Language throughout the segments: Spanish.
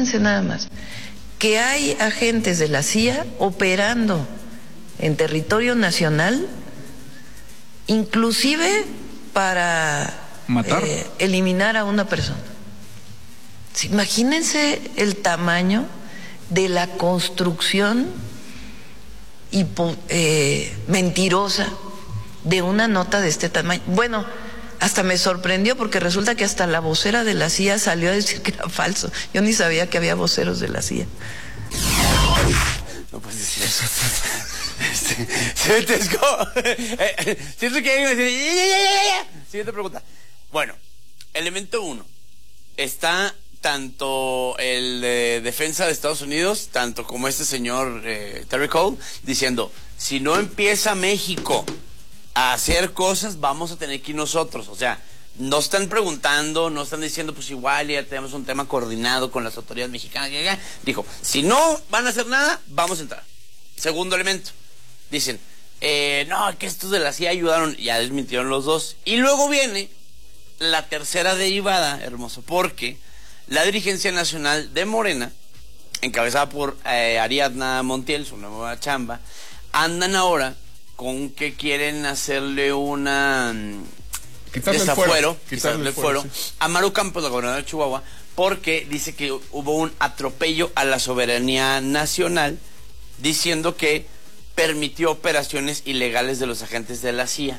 imagínense nada más, que hay agentes de la CIA operando en territorio nacional, inclusive para matar, eliminar a una persona. Sí, imagínense el tamaño de la construcción mentirosa de una nota de este tamaño. Bueno, hasta me sorprendió porque resulta que hasta la vocera de la CIA salió a decir que era falso. Yo ni sabía que había voceros de la CIA. No puedes decir eso. Siento que iba a decir. Siguiente pregunta. Bueno, elemento 1. Está tanto el de defensa de Estados Unidos, tanto como este señor Terry Cole, diciendo, si no empieza México a hacer cosas, vamos a tener que ir nosotros. O sea, no están preguntando, no están diciendo, pues igual ya tenemos un tema coordinado con las autoridades mexicanas. Dijo, si no van a hacer nada, vamos a entrar. Segundo elemento, dicen, no, que estos de la CIA ayudaron, ya desmintieron los dos. Y luego viene la tercera derivada, hermoso, porque la dirigencia nacional de Morena, encabezada por Ariadna Montiel, su nueva chamba, andan ahora con que quieren hacerle una desafuero, quitarle el fuero sí, a Maru Campos, la gobernadora de Chihuahua, porque dice que hubo un atropello a la soberanía nacional, diciendo que permitió operaciones ilegales de los agentes de la CIA.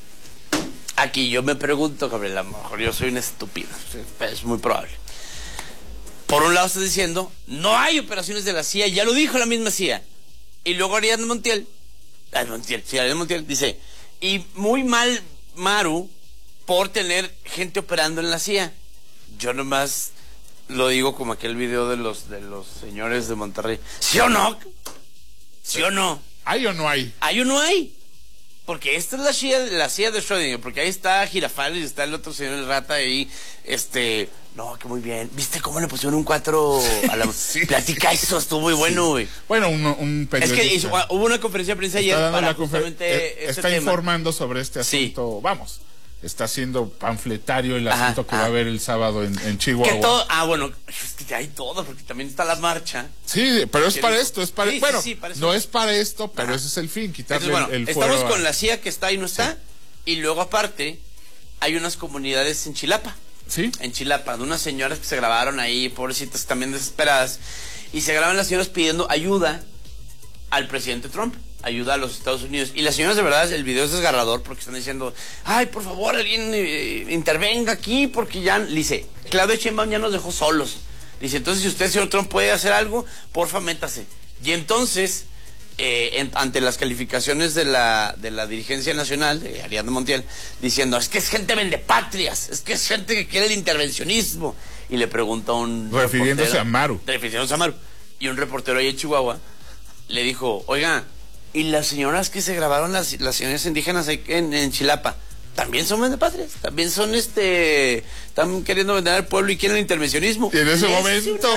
Aquí yo me pregunto, Gabriel, a lo mejor yo soy un estúpido, es muy probable. Por un lado estás diciendo, no hay operaciones de la CIA, ya lo dijo la misma CIA. Y luego Ariadna Montiel, Ariadna Montiel dice, y muy mal Maru por tener gente operando en la CIA. Yo nomás lo digo como aquel video de los señores de Monterrey. ¿Sí o no? ¿Sí o no? ¿Hay o no hay? ¿Hay o no hay? Porque esta es la CIA de Schrödinger, porque ahí está Girafales y está el otro señor el rata ahí, no, que muy bien. ¿Viste cómo le pusieron un 4 a la sí. Platica eso? Estuvo muy bueno, güey. Bueno, un periodista. Es que hubo una conferencia de prensa ayer para justamente está tema. Informando sobre este asunto, sí. Vamos, está haciendo panfletario el asunto que va a haber el sábado en Chihuahua. Que todo, bueno, es que hay todo, porque también está la marcha. Sí, pero es para esto, es para... Sí, bueno, sí, para eso. No es para esto, pero ese es el fin, quitarle el fuero. Estamos con la CIA que está y no está, sí. Y luego aparte, hay unas comunidades en Chilapa. ¿Sí? En Chilapa, de unas señoras que se grabaron ahí, pobrecitas, también desesperadas, y se graban las señoras pidiendo ayuda al presidente Trump, ayuda a los Estados Unidos. Y las señoras, de verdad, el video es desgarrador porque están diciendo, ay, por favor, alguien intervenga aquí, porque ya, dice, Claudia Sheinbaum ya nos dejó solos. Dice, entonces, si usted, señor Trump, puede hacer algo, porfa, métase. Y entonces, ante las calificaciones de la dirigencia nacional, de Ariadna Montiel, diciendo, es que es gente vendepatrias, es que es gente que quiere el intervencionismo. Y le pregunta a un refiriéndose a Maru. Y un reportero ahí en Chihuahua le dijo, oiga, ¿y las señoras que se grabaron, las señoras indígenas ahí en Chilapa, también son vendepatrias? ¿También son están queriendo vender al pueblo y quieren el intervencionismo? Y en ese momento...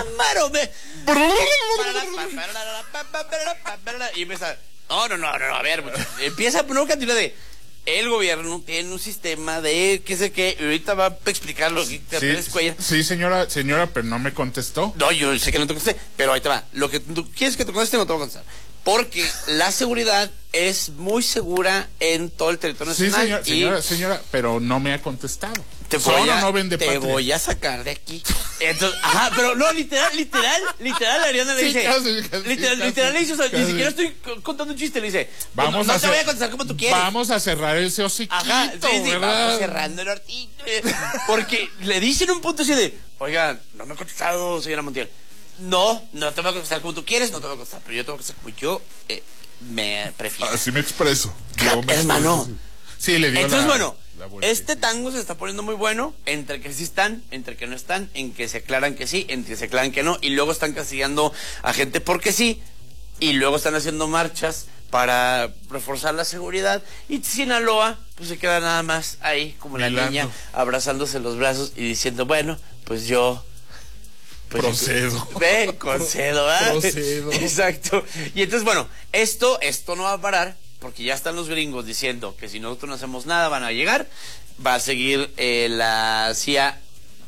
Y empieza, no, a ver, empieza a poner una cantidad de... El gobierno tiene un sistema de qué sé qué, y ahorita va a explicarlo. Sí, señora, pero no me contestó. No, yo sé que no te contesté, pero ahí te va. Lo que tú quieres que te conteste no te voy a contestar. Porque la seguridad es muy segura en todo el territorio nacional. Sí, señora, pero no me ha contestado. Te voy a sacar de aquí. Entonces, pero no, literal, Ariana le dice. Literal le dice, o sea, ni siquiera estoy contando un chiste, le dice. Te voy a contestar como tú quieres. Vamos a cerrar ese hociquito, vamos cerrando el hortito. Porque le dicen un punto así de, oiga, no me ha contestado, señora Montiel. No te voy a contestar como tú quieres, no te voy a contestar, pero yo te voy a contestar como yo me prefiero. Así me expreso. Hermano. Sí, le dio. Entonces, este tango se está poniendo muy bueno, entre que sí están, entre que no están, en que se aclaran que sí, en que se aclaran que no, y luego están castigando a gente porque sí, y luego están haciendo marchas para reforzar la seguridad, y Sinaloa, pues se queda nada más ahí, como la niña, abrazándose los brazos y diciendo, bueno, pues yo... procedo. Concedo, ¿verdad? Procedo. Exacto. Y entonces, esto no va a parar, porque ya están los gringos diciendo que si nosotros no hacemos nada van a llegar, va a seguir la CIA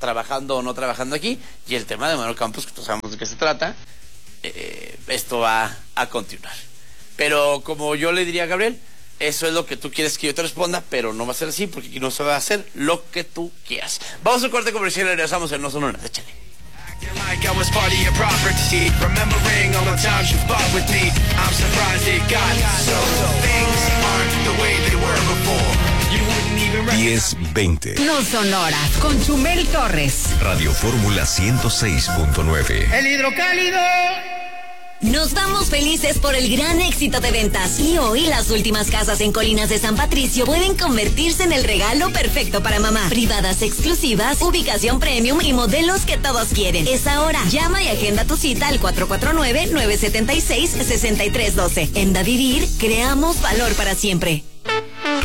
trabajando o no trabajando aquí, y el tema de Manuel Campos, que todos sabemos de qué se trata, esto va a continuar. Pero como yo le diría a Gabriel, eso es lo que tú quieres que yo te responda, pero no va a ser así, porque aquí no se va a hacer lo que tú quieras. Vamos a un corte comercial y regresamos en No Sonora. Échale. Like I was part of your property, remembering all the times you fought with me. I'm surprised it got so things aren't the way they were before. You wouldn't even 10:20. No Sonora con Chumel Torres. Radio Fórmula 106.9. El hidrocálido. Nos vamos felices por el gran éxito de ventas y hoy las últimas casas en Colinas de San Patricio pueden convertirse en el regalo perfecto para mamá. Privadas exclusivas, ubicación premium y modelos que todos quieren. Es ahora. Llama y agenda tu cita al 449-976-6312. En Da Vivir, creamos valor para siempre.